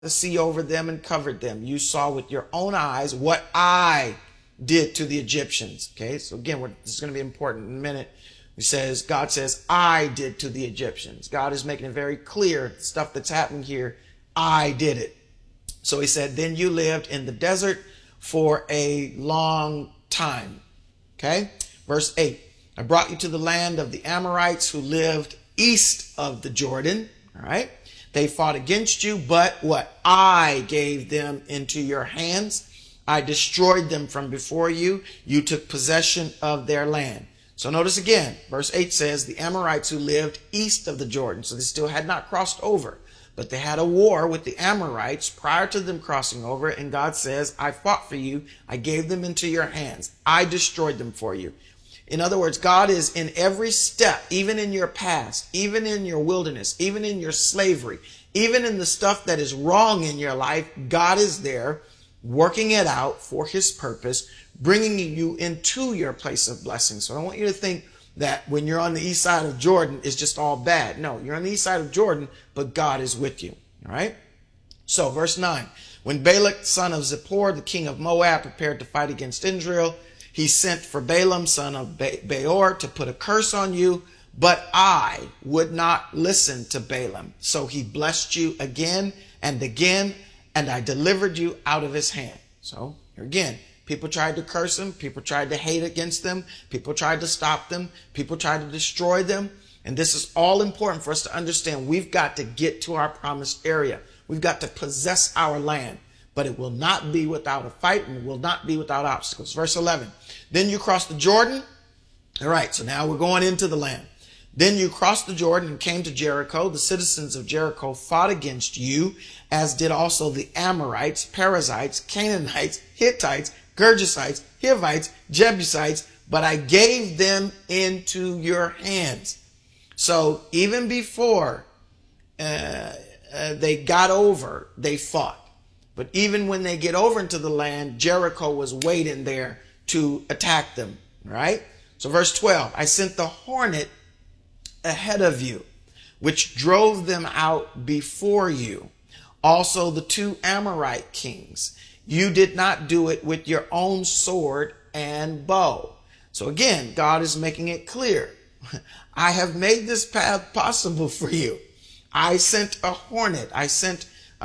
the sea over them and covered them. You saw with your own eyes what I did to the Egyptians. Okay, so again, this is going to be important in a minute. God says, I did to the Egyptians. God is making it very clear, stuff that's happening here, I did it. So he said, then you lived in the desert for a long time. Okay, verse 8. I brought you to the land of the Amorites who lived east of the Jordan. All right. They fought against you, but what? I gave them into your hands. I destroyed them from before you. You took possession of their land. So notice again, verse 8 says the Amorites who lived east of the Jordan. So they still had not crossed over, but they had a war with the Amorites prior to them crossing over. And God says, I fought for you. I gave them into your hands. I destroyed them for you. In other words, God is in every step, even in your past, even in your wilderness, even in your slavery, even in the stuff that is wrong in your life. God is there working it out for his purpose, bringing you into your place of blessing. So I don't want you to think that when you're on the east side of Jordan, it's just all bad. No, you're on the east side of Jordan, but God is with you. All right. So verse 9, when Balak, son of Zippor, the king of Moab, prepared to fight against Israel, he sent for Balaam, son of Beor, to put a curse on you, but I would not listen to Balaam. So he blessed you again, and I delivered you out of his hand. So again, people tried to curse him. People tried to hate against them. People tried to stop them. People tried to destroy them. And this is all important for us to understand. We've got to get to our promised area. We've got to possess our land. But it will not be without a fight, and it will not be without obstacles. Verse 11. Then you crossed the Jordan. All right, so now we're going into the land. Then you crossed the Jordan and came to Jericho. The citizens of Jericho fought against you, as did also the Amorites, Perizzites, Canaanites, Hittites, Girgashites, Hivites, Jebusites, but I gave them into your hands. So even before they got over, they fought. But even when they get over into the land, Jericho was waiting there to attack them, right? So verse 12, I sent the hornet ahead of you, which drove them out before you. Also the two Amorite kings. You did not do it with your own sword and bow. So again, God is making it clear. I have made this path possible for you. I sent a hornet. I sent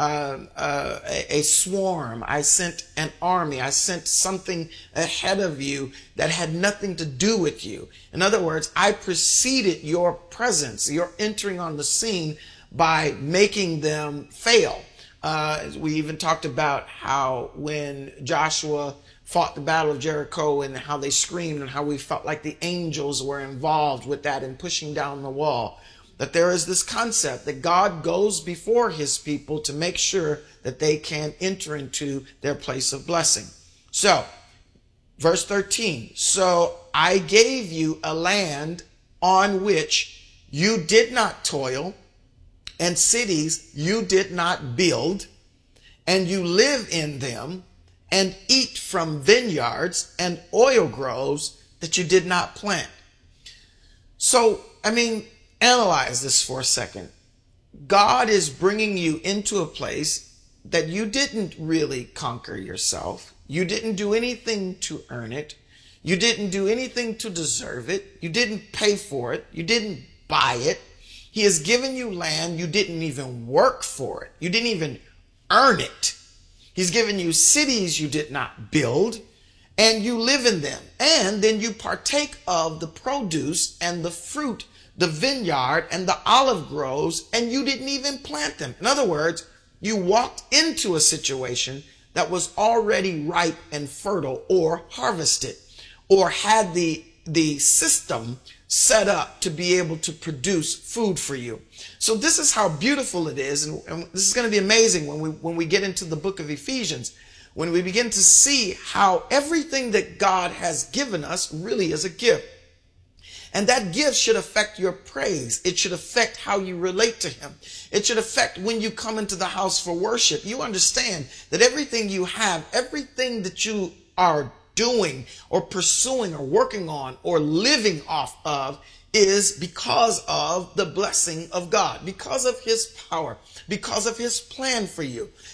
a swarm. I sent an army. I sent something ahead of you that had nothing to do with you. In other words, I preceded your presence, your entering on the scene, by making them fail. We even talked about how when Joshua fought the battle of Jericho and how they screamed and how we felt like the angels were involved with that and pushing down the wall. That there is this concept that God goes before his people to make sure that they can enter into their place of blessing. So, verse 13, so I gave you a land on which you did not toil, and cities you did not build, and you live in them, and eat from vineyards and oil groves that you did not plant. So, analyze this for a second. God is bringing you into a place that you didn't really conquer yourself. You didn't do anything to earn it. You didn't do anything to deserve it. You didn't pay for it. You didn't buy it. He has given you land. You didn't even work for it. You didn't even earn it. He's given you cities you did not build, and you live in them. And then you partake of the produce and the fruit, the vineyard and the olive groves, and you didn't even plant them. In other words, you walked into a situation that was already ripe and fertile, or harvested, or had the system set up to be able to produce food for you. So this is how beautiful it is. And this is going to be amazing when we get into the book of Ephesians, when we begin to see how everything that God has given us really is a gift. And that gift should affect your praise. It should affect how you relate to him. It should affect when you come into the house for worship. You understand that everything you have, everything that you are doing or pursuing or working on or living off of is because of the blessing of God, because of his power, because of his plan for you.